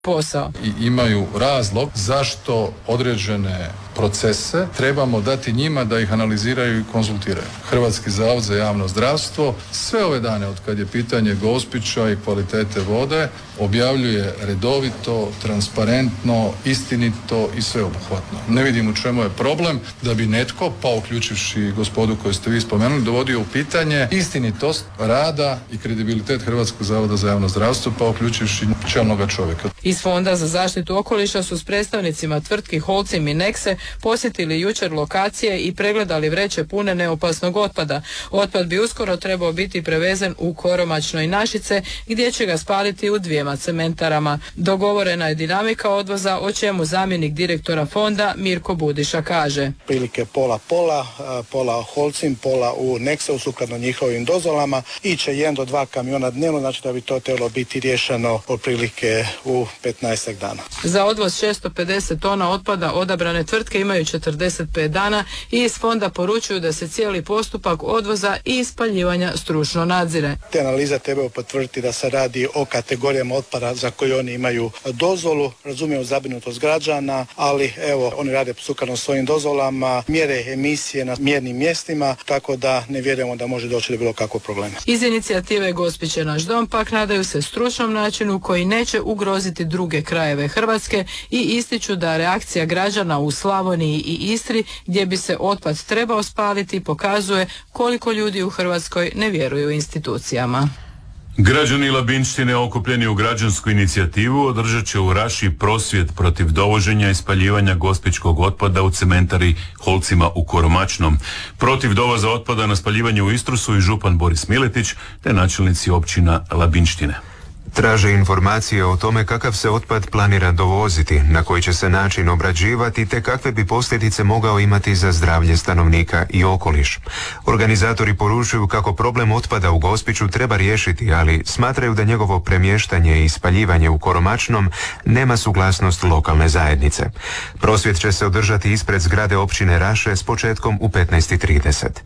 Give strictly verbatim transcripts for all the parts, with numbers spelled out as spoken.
posao. I imaju razlog zašto određene procese trebamo dati njima da ih analiziraju i konzultiraju. Hrvatski zavod za javno zdravstvo sve ove dane od kad je pitanje Gospića i kvalitete vode objavljuje redovito, transparentno, istinito i sveobuhvatno. Ne vidim u čemu je problem da bi netko, pa uključivši gospodu koju ste vi spomenuli, dovodio u pitanje istinitost rada i kredibilitet Hrvatskog zavoda za javno zdravstvo, pa uključivši čelnoga čovjeka. Iz Fonda za zaštitu okoliša su s predstavnicima tvrtki Holcim i Nexe posjetili jučer lokacije i pregledali vreće pune neopasnog otpada. Otpad bi uskoro trebao biti prevezen u Koromačno i Našice, gdje će ga spaliti u dvijema cementarama. Dogovorena je dinamika odvoza, o čemu zamjenik direktora fonda Mirko Budiša kaže. Prilike pola pola, pola Holcim, pola u Nexeu sukladno njihovim dozvolama. Iće jedan do dva kamiona dnevno, znači da bi to trebalo biti riješeno otprilike u petnaestak dana. Za odvoz šesto pedeset tona otpada odabrane tvrtke imaju četrdeset pet dana i iz fonda poručuju da se cijeli postupak odvoza i spaljivanja stručno nadzire. Te analize trebaju potvrditi da se radi o kategorijama otpada za koje oni imaju dozvolu. Razumijemo zabrinutost građana, ali evo, oni rade sukladno svojim dozvolama, mjere emisije na mjernim mjestima, tako da ne vjerujemo da može doći do bilo kakvog problema. Iz inicijative Gospić je naš dom pak nadaju se stručnom načinu koji neće ugroziti druge krajeve Hrvatske i ističu da reakcija građana u Slavoniji i Istri, gdje bi se otpad trebao spaliti, pokazuje koliko ljudi u Hrvatskoj ne vjeruju institucijama. Građani Labinštine okupljeni u građansku inicijativu održat će u Raši prosvjed protiv dovoženja i spaljivanja gospićkog otpada u cementari Holcima u Koromačnom. Protiv dovoza otpada na spaljivanje u Istru su i župan Boris Miletić te načelnici općina Labinštine. Traže informacije o tome kakav se otpad planira dovoziti, na koji će se način obrađivati te kakve bi posljedice mogao imati za zdravlje stanovnika i okoliš. Organizatori poručuju kako problem otpada u Gospiću treba riješiti, ali smatraju da njegovo premještanje i spaljivanje u Koromačnom nema suglasnost lokalne zajednice. Prosvjed će se održati ispred zgrade općine Raše s početkom u petnaest i trideset.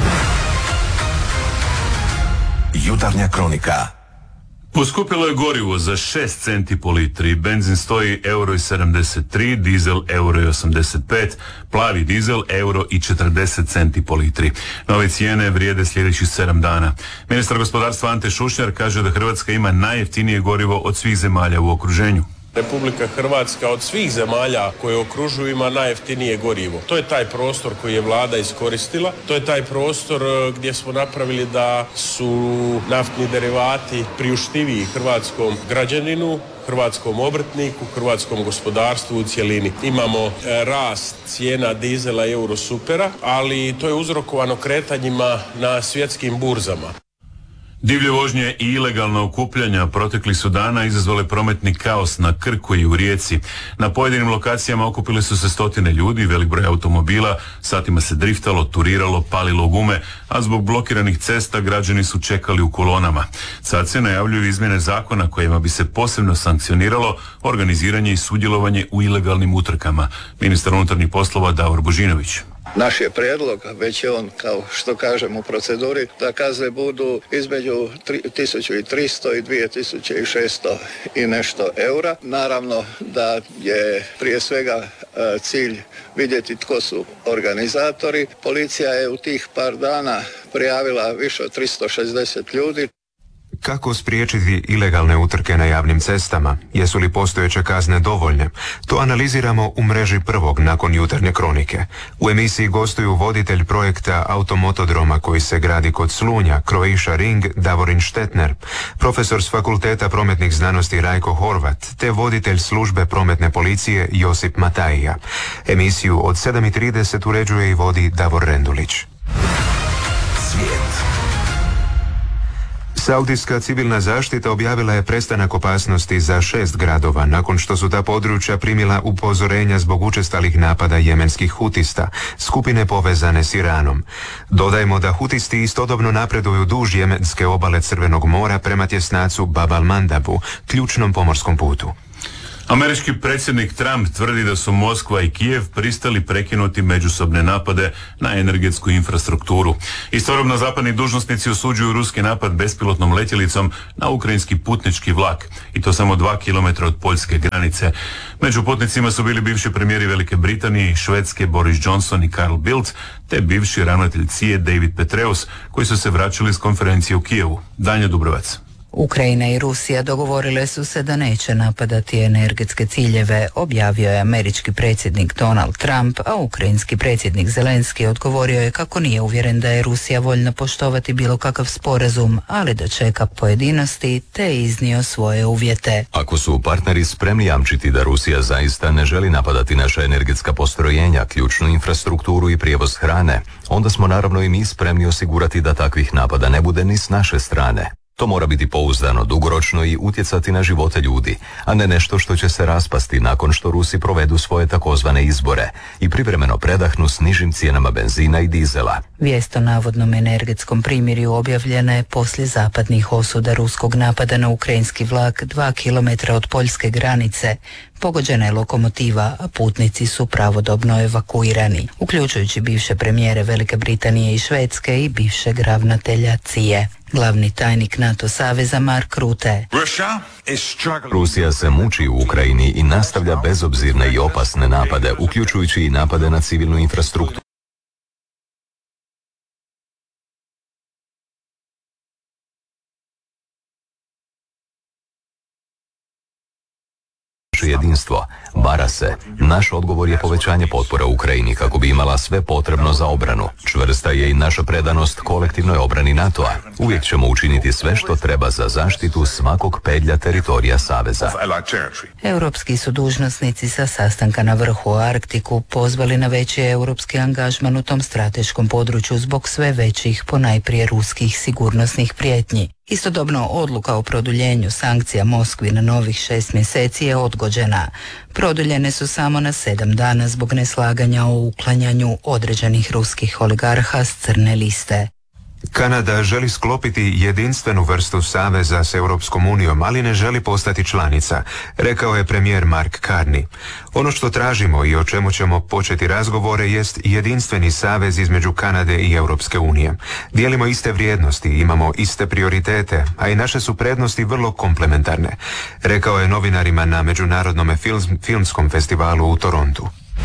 Jutarnja kronika. Poskupilo je gorivo za šest centi po litri, benzin stoji euro i sedamdeset tri, dizel euro i osamdeset pet, plavi dizel euro i četrdeset centi po litri. Nove cijene vrijede sljedećih sedam dana. Ministar gospodarstva Ante Šušnjar kaže da Hrvatska ima najjeftinije gorivo od svih zemalja u okruženju. Republika Hrvatska od svih zemalja koje okružuju ima najjeftinije gorivo. To je taj prostor koji je vlada iskoristila. To je taj prostor gdje smo napravili da su naftni derivati priuštiviji hrvatskom građaninu, hrvatskom obrtniku, hrvatskom gospodarstvu u cjelini. Imamo rast cijena dizela i eurosupera, ali to je uzrokovano kretanjima na svjetskim burzama. Divlje vožnje i ilegalna okupljanja protekli su dana izazvale prometni kaos na Krku i u Rijeci. Na pojedinim lokacijama okupili su se stotine ljudi, velik broj automobila, satima se driftalo, turiralo, palilo gume, a zbog blokiranih cesta građani su čekali u kolonama. Sad se najavljuju izmjene zakona kojima bi se posebno sankcioniralo organiziranje i sudjelovanje u ilegalnim utrkama. Ministar unutarnjih poslova Davor Božinović. Naš je prijedlog, već je on, kao što kažem, u proceduri, da kazne budu između tisuću tristo i dvije tisuće šesto i nešto eura. Naravno da je prije svega cilj vidjeti tko su organizatori. Policija je u tih par dana prijavila više od tristo šezdeset ljudi. Kako spriječiti ilegalne utrke na javnim cestama? Jesu li postojeće kazne dovoljne? To analiziramo u mreži Prvog nakon jutarnje kronike. U emisiji gostuju voditelj projekta Automotodroma koji se gradi kod Slunja, Croatia Ring, Davorin Štetner, profesor s Fakulteta prometnih znanosti Rajko Horvat, te voditelj službe prometne policije Josip Matajija. Emisiju od sedam i trideset uređuje i vodi Davor Rendulić. Svijet. Saudijska civilna zaštita objavila je prestanak opasnosti za šest gradova nakon što su ta područja primila upozorenja zbog učestalih napada jemenskih hutista, skupine povezane s Iranom. Dodajmo da hutisti istodobno napreduju duž jemenske obale Crvenog mora prema tjesnacu Bab al-Mandabu, ključnom pomorskom putu. Američki predsjednik Trump tvrdi da su Moskva i Kijev pristali prekinuti međusobne napade na energetsku infrastrukturu. Istovremeno zapadni dužnosnici osuđuju ruski napad bespilotnom letjelicom na ukrajinski putnički vlak, i to samo dva kilometra od poljske granice. Među putnicima su bili bivši premijeri Velike Britanije i Švedske Boris Johnson i Carl Bildt, te bivši ravnatelj C I E David Petraeus, koji su se vraćali s konferencije u Kijevu. Danja Dubrovac. Ukrajina i Rusija dogovorile su se da neće napadati energetske ciljeve, objavio je američki predsjednik Donald Trump, a ukrajinski predsjednik Zelenski odgovorio je kako nije uvjeren da je Rusija voljna poštovati bilo kakav sporazum, ali da čeka pojedinosti, te iznio svoje uvjete. Ako su partneri spremni jamčiti da Rusija zaista ne želi napadati naša energetska postrojenja, ključnu infrastrukturu i prijevoz hrane, onda smo naravno i mi spremni osigurati da takvih napada ne bude ni s naše strane. To mora biti pouzdano, dugoročno i utjecati na živote ljudi, a ne nešto što će se raspasti nakon što Rusi provedu svoje takozvane izbore i privremeno predahnu s nižim cijenama benzina i dizela. Vijest o navodnom energetskom primirju objavljena je poslije zapadnih osuda ruskog napada na ukrajinski vlak dva kilometra od poljske granice. Pogođena je lokomotiva, a putnici su pravodobno evakuirani, uključujući bivše premijere Velike Britanije i Švedske i bivšeg ravnatelja C I E. Glavni tajnik NATO saveza Mark Rutte. Rusija se muči u Ukrajini i nastavlja bezobzirne i opasne napade, uključujući i napade na civilnu infrastrukturu. Jedinstvo, bara se. Naš odgovor je povećanje potpora Ukrajini kako bi imala sve potrebno za obranu. Čvrsta je i naša predanost kolektivnoj obrani NATO-a. Uvijek ćemo učiniti sve što treba za zaštitu svakog pedlja teritorija Saveza. Europski su dužnosnici sa sastanka na vrhu u Arktiku pozvali na veći europski angažman u tom strateškom području zbog sve većih, ponajprije ruskih sigurnosnih prijetnji. Istodobno odluka o produljenju sankcija Moskvi na novih šest mjeseci je odgođena. Produljene su samo na sedam dana zbog neslaganja o uklanjanju određenih ruskih oligarha s crne liste. Kanada želi sklopiti jedinstvenu vrstu saveza s Europskom unijom, ali ne želi postati članica, rekao je premijer Mark Carney. Ono što tražimo i o čemu ćemo početi razgovore jest jedinstveni savez između Kanade i Europske unije. Dijelimo iste vrijednosti, imamo iste prioritete, a i naše su prednosti vrlo komplementarne, rekao je novinarima na Međunarodnom film, filmskom festivalu u Torontu.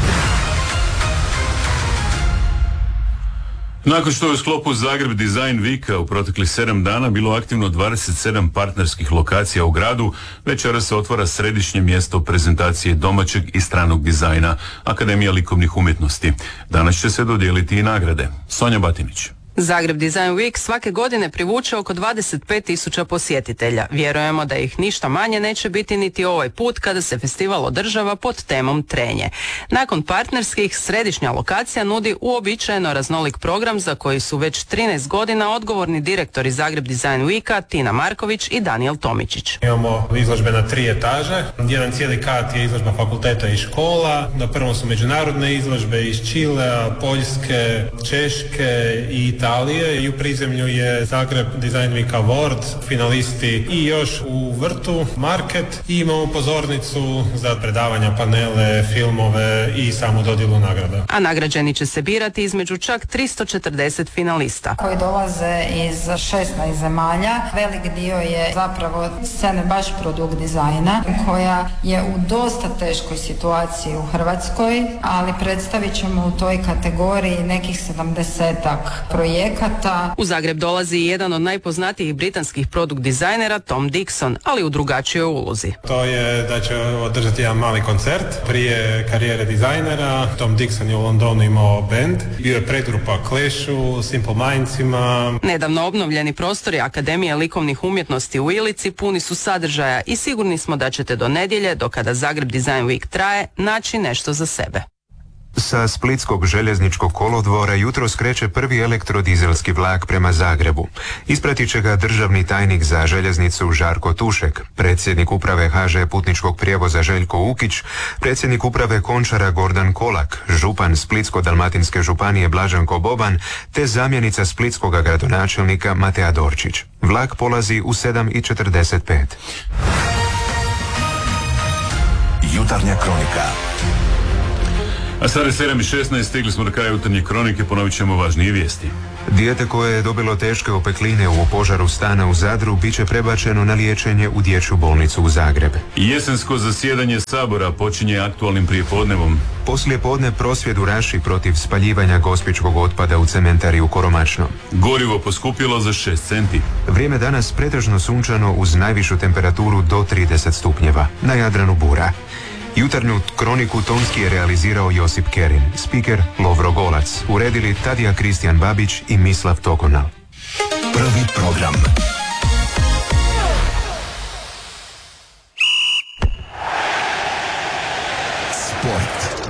Nakon što je u sklopu Zagreb Design Weeka u proteklih sedam dana bilo aktivno dvadeset sedam partnerskih lokacija u gradu, večeras se otvara središnje mjesto prezentacije domaćeg i stranog dizajna, Akademija likovnih umjetnosti. Danas će se dodijeliti i nagrade. Sonja Batinić. Zagreb Design Week svake godine privuče oko dvadeset pet tisuća posjetitelja. Vjerujemo da ih ništa manje neće biti niti ovaj put kada se festival održava pod temom trenje. Nakon partnerskih, središnja lokacija nudi uobičajeno raznolik program za koji su već trinaest godina odgovorni direktori Zagreb Design Weeka Tina Marković i Daniel Tomičić. Imamo izložbe na tri etaže. Jedan cijeli kat je izložba fakulteta i škola. Na prvom su međunarodne izložbe iz Čilea, Poljske, Češke i Italije i u prizemlju je Zagreb Design Week Award, finalisti i još u vrtu market i imamo pozornicu za predavanja, panele, filmove i samu dodjelu nagrada. A nagrađeni će se birati između čak tristo četrdeset finalista. Koji dolaze iz šesnaest zemalja. Velik dio je zapravo scene baš produkt dizajna koja je u dosta teškoj situaciji u Hrvatskoj, ali predstavit ćemo u toj kategoriji nekih sedamdesetak projekata. U Zagreb dolazi i jedan od najpoznatijih britanskih produkt dizajnera Tom Dixon, ali u drugačijoj ulozi. To je da će održati jedan mali koncert. Prije karijere dizajnera Tom Dixon je u Londonu imao band. Bio je predgrupa Clashu, Simple Mindsima. Nedavno obnovljeni prostori Akademije likovnih umjetnosti u Ilici puni su sadržaja i sigurni smo da ćete do nedjelje, do kada Zagreb Design Week traje, naći nešto za sebe. Sa splitskog željezničkog kolodvora jutro skreće prvi elektrodizelski vlak prema Zagrebu. Ispratit će ga državni tajnik za željeznicu Žarko Tušek, predsjednik uprave H Ž putničkog prijevoza Željko Ukić, predsjednik uprave Končara Gordan Kolak, župan Splitsko-dalmatinske županije Blaženko Boban, te zamjenica splitskog gradonačelnika Matea Dorčić. Vlak polazi u sedam i četrdeset pet. Jutarnja kronika. A sada je sedam i šesnaest, stigli smo do kraja jutarnje kronike, ponovit ćemo važnije vijesti. Dijete koje je dobilo teške opekline u požaru stana u Zadru bit će prebačeno na liječenje u dječju bolnicu u Zagreb. Jesensko zasjedanje Sabora počinje aktualnim prijepodnevom. Poslije podne prosvjed u Raši protiv spaljivanja gospićkog otpada u cementari u Koromačnom. Gorivo poskupilo za šest centi. Vrijeme danas pretežno sunčano uz najvišu temperaturu do trideset stupnjeva. Na Jadranu bura. Jutarnju kroniku tonski je realizirao Josip Kerin, spiker Lovro Golac, uredili Tadija Kristijan Babić i Mislav Tokonal. Prvi program. Sport.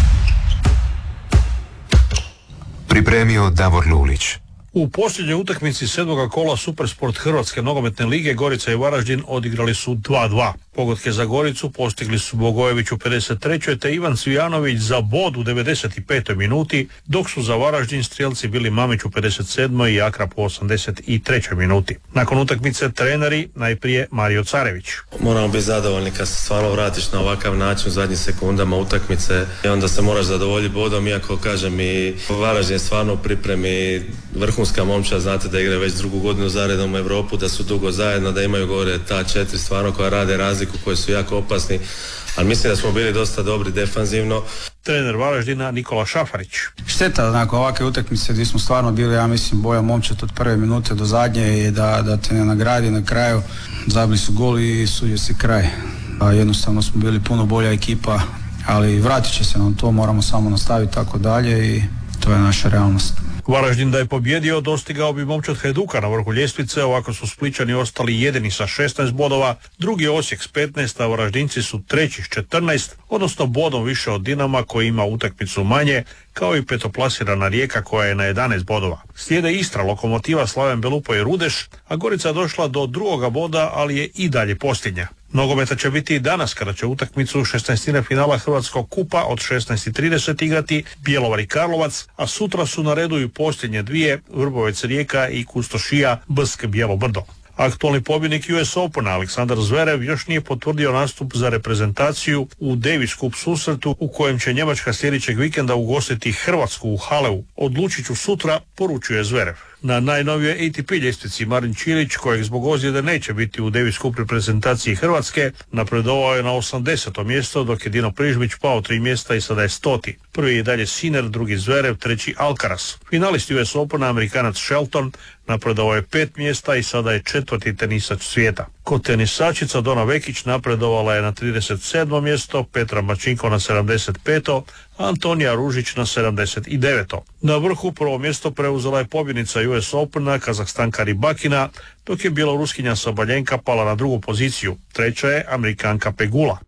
Pripremio Davor Lulić. U posljednjoj utakmici sedmoga kola Supersport Hrvatske nogometne lige Gorica i Varaždin odigrali su dva dva. Pogodke za Goricu postigli su Bogojević u pedeset trećoj te Ivan Cvijanović za bod u devedeset petoj minuti, dok su za Varaždin strijelci bili Mamić u pedeset sedmoj i Akrap u osamdeset trećoj minuti. Nakon utakmice treneri, najprije Mario Carević. Moramo biti zadovoljni kad se stvarno vratiš na ovakav način u zadnjim sekundama utakmice i onda se moraš zadovoljiti bodom, iako kažem i Varaždin je stvarno u pripremi vrhunska momčad, znate da igra već drugu godinu zaredom u Europu, da su dugo zajedno, da imaju gore ta četiri stvarno koja rade razliku, koji su jako opasni, ali mislim da smo bili dosta dobri defanzivno. Trener Varaždina Nikola Šafarić. Šteta nakon ovakve utakmice gdje smo stvarno bili, ja mislim, boja momčad od prve minute do zadnje i da, da te ne nagradi na kraju. Zabili su gol i sudio se kraj. A jednostavno smo bili puno bolja ekipa, ali vratit će se nam to, moramo samo nastaviti tako dalje i to je naša realnost. Varaždin da je pobjedio dostigao bi momčad Hajduka na vrhu ljestvice, ovako su Splićani ostali jedini sa šesnaest bodova, drugi je Osijek s petnaest, a Varaždinci su treći s četrnaest, odnosno bodom više od Dinama koji ima utakmicu manje, kao i petoplasirana Rijeka koja je na jedanaest bodova. Slijede Istra, Lokomotiva, Slaven Belupo i Rudeš, a Gorica došla do drugoga boda, ali je i dalje posljednja. Nogometa će biti i danas kada će utakmicu šesnaestine finala Hrvatskog kupa od šesnaest i trideset igrati Bjelovar i Karlovac, a sutra su na redu i posljednje dvije, Vrbovec Rijeka i Kustošija Bsk Bijelo Brdo. Aktualni pobjednik U S Opena Aleksandar Zverev još nije potvrdio nastup za reprezentaciju u Davis Cup susretu u kojem će Njemačka sljedećeg vikenda ugostiti Hrvatsku u Haleu. Odlučit ću sutra, poručuje Zverev. Na najnovijoj A T P ljestvici Marin Čilić, kojeg zbog ozljede neće biti u Davis Cup reprezentaciji Hrvatske, napredovao je na osamdeseto mjesto, dok je Dino Prižmić pao tri mjesta i sada je stoti. Prvi je dalje Sinner, drugi Zverev, treći Alcaraz. Finalist U S Opena, Amerikanac Shelton, napredovao je pet mjesta i sada je četvrti tenisač svijeta. Kod tenisačica Dona Vekić napredovala je na trideset sedmo mjesto, Petra Mačinko na sedamdeset peto, a Antonija Ružić na sedamdeset deveto Na vrhu prvo mjesto preuzela je pobjednica U S Opena Kazahstanka Ribakina, dok je bjeloruskinja Sabaljenka pala na drugu poziciju. Treća je Amerikanka Pegula.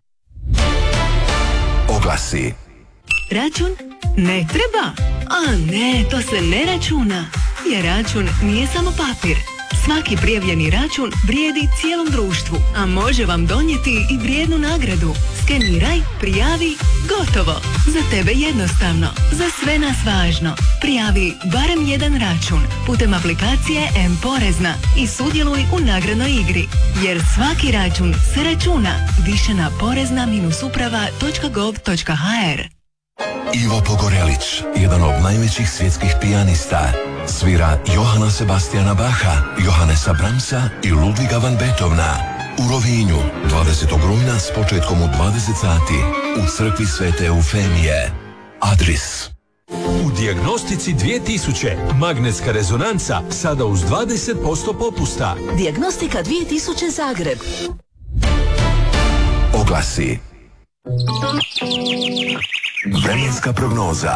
Oglasi. Račun? Ne treba. A ne, to se ne računa. Jer račun nije samo papir. Svaki prijavljeni račun vrijedi cijelom društvu, a može vam donijeti i vrijednu nagradu. Skeniraj, prijavi, gotovo. Za tebe jednostavno, za sve nas važno. Prijavi barem jedan račun putem aplikacije M-Porezna i sudjeluj u nagradnoj igri. Jer svaki račun se računa. Više na porezna uprava točka gov točka ha er. Ivo Pogorelić, jedan od najvećih svjetskih pijanista. Svira Johana Sebastiana Bacha, Johannesa Brahmsa i Ludviga van Beethovena. U Rovinju, dvadesetog rujna s početkom u dvadeset sati. U crkvi Svete Eufemije. Adris. U Dijagnostici dvije tisuće magnetska rezonanca sada uz dvadeset posto popusta. Dijagnostika dvije tisuće Zagreb. Oglasi. Vremenska prognoza.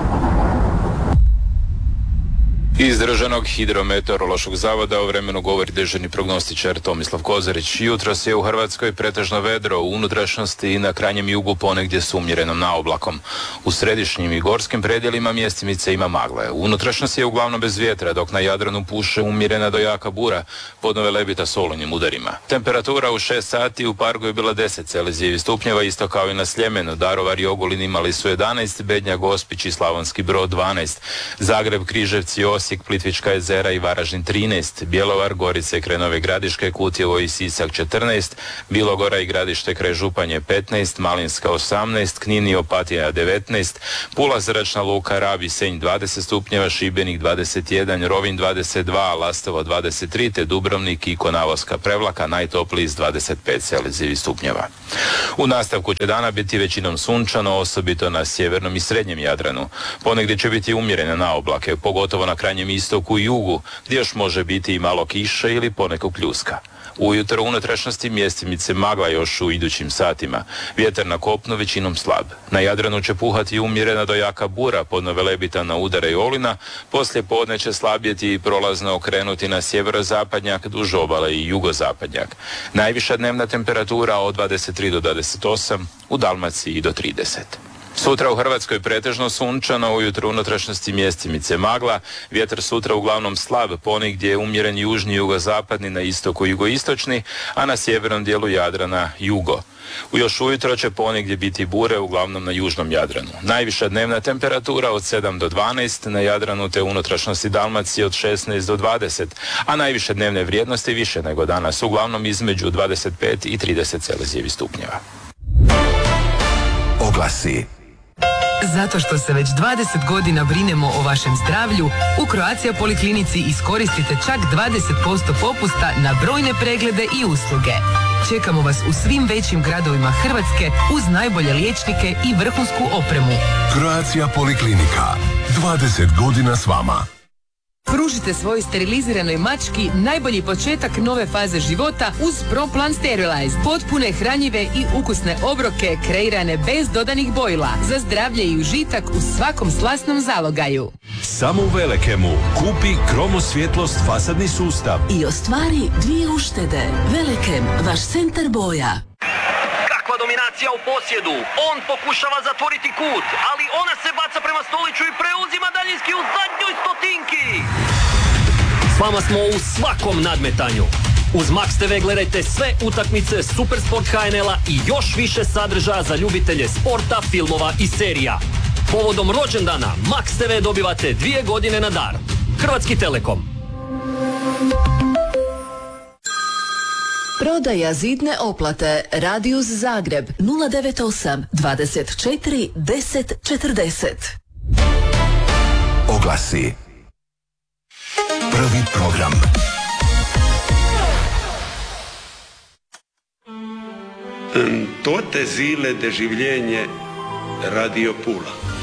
Iz Državnog hidrometeorološkog zavoda o vremenu govori dežurni prognostičar Tomislav Kozarić. Jutros je u Hrvatskoj pretežno vedro, u unutrašnjosti i na krajnjem jugu ponegdje s umjerenom naoblakom. U središnjim i gorskim predjelima mjestimice ima magle. U unutrašnjosti je uglavnom bez vjetra, dok na Jadranu puše umjerena do jaka bura, podnove lebita s olujnim udarima. Temperatura u šest sati u Pargu je bila deset celzijevih stupnjeva, isto kao i na Sljemenu. Daruvar i Ogulin imali su jedanaest, Bednja, Gospić i Slavonski Brod dvanaest, Zagreb, Križevci osam, Osijek, Plitvička jezera i Varaždin trinaest, Bjelovar, Gorice, kraj Nove Gradiške, Kutjevo i Sisak četrnaest, Bilogora i Gradište kraj Županje petnaest, Malinska osamnaest, Knin i Opatija devetnaest, Pula, Zračna luka, Rab i Senj dvadeset stupnjeva, Šibenik dvadeset jedan, Rovinj dvadeset dva, Lastovo dvadeset tri, te Dubrovnik i Konavoska Prevlaka najtopliji s dvadeset pet celzijevih stupnjeva. U nastavku će dana biti većinom sunčano, osobito na sjevernom i srednjem Jadranu. Ponegdje će biti umjerene naoblake, pogotovo na krajnjem istoku i jugu, gdje još može biti i malo kiše ili ponekog pljuska. Ujutro u unutrašnjosti mjestimice magla još u idućim satima. Vjetar na kopnu većinom slab. Na Jadranu će puhati umjerena do jaka bura, podno Velebitana, Udara i Olina. Poslije podne će slabjeti i prolazno okrenuti na sjeverozapadnjak, duž obale i jugozapadnjak. Najviša dnevna temperatura od dvadeset tri do dvadeset osam, u Dalmaciji do trideset. Sutra u Hrvatskoj pretežno sunčano, ujutro u unutrašnjosti mjestimice magla, vjetar sutra uglavnom slab, ponegdje je umjeren južni jugozapadni, na istoku jugoistočni, a na sjevernom dijelu Jadrana jugo. U još ujutro će ponegdje biti bure, uglavnom na južnom Jadranu. Najviša dnevna temperatura od sedam do dvanaest, na Jadranu te unutrašnjosti Dalmacije od šesnaest do dvadeset, a najviše dnevne vrijednosti više nego danas, uglavnom između dvadeset pet i trideset celzijevih stupnjeva. Oglasi. Zato što se već dvadeset godina brinemo o vašem zdravlju, u Croatia Poliklinici iskoristite čak dvadeset posto popusta na brojne preglede i usluge. Čekamo vas u svim većim gradovima Hrvatske uz najbolje liječnike i vrhunsku opremu. Croatia Poliklinika. dvadeset godina s vama. Pružite svojoj steriliziranoj mački najbolji početak nove faze života uz ProPlan Sterilize. Potpune, hranjive i ukusne obroke kreirane bez dodanih bojila za zdravlje i užitak u svakom slasnom zalogaju. Samo u Velekemu kupi Kromosvjetlost fasadni sustav i ostvari dvije uštede. Velekem, vaš centar boja. Kakva dominacija u posjedu. On pokušava zatvoriti kut, ali ona se baca prema Stoliću i preuzima daljinski u zadnjoj stotinki. S vama smo u svakom nadmetanju. Uz Max te ve gledajte sve utakmice Supersport ha en el-a i još više sadržaja za ljubitelje sporta, filmova i serija. Povodom rođendana Max te ve dobivate dvije godine na dar. Hrvatski Telekom. Prodaja zidne oplate. Radius Zagreb nula devet osam dvadeset četiri deset četrdeset. Oglasi. Prvi program. Toate zile de življenje Radio Pula.